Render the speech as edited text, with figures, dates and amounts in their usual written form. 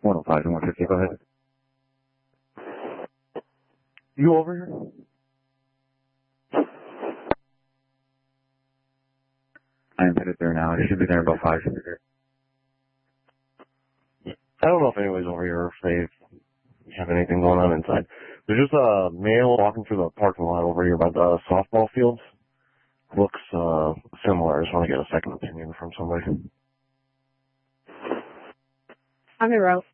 105 and 150, go ahead. You over here? I am headed there now. I should be there in about 5 minutes. I don't know if anybody's over here or if they have anything going on inside. There's just a male walking through the parking lot over here by the softball fields. Looks similar. I just want to get a second opinion from somebody. I'm en route.